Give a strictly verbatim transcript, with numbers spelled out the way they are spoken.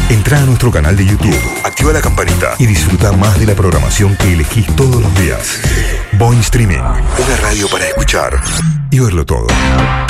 Entrá a nuestro canal de YouTube, activa la campanita y disfruta más de la programación que elegís todos los días. Boing Streaming, una radio para escuchar y verlo todo.